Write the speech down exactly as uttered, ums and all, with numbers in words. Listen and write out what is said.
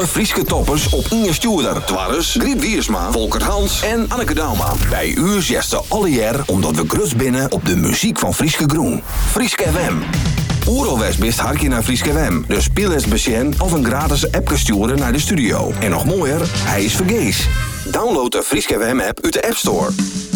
Alle Frieske toppers op Inge Stuurder. Twarres, Griet Wiersma, Volker Hans en Anneke Dauma. Bij u zesde alle jaar omdat we grut binnen op de muziek van Frieske Groen. Frieske F M. Oeralwest bist hartje naar Frieske F M. Dus speel eens besjen of een gratis app sturen naar de studio. En nog mooier, hij is vergees. Download de Frieske F M app uit de App Store.